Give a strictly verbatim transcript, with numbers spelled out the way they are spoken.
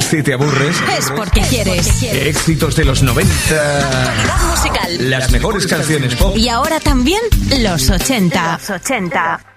Si te aburres, es porque quieres. Éxitos de los noventa. Actualidad musical. Las mejores canciones pop. Y ahora también los ochenta. Los ochenta.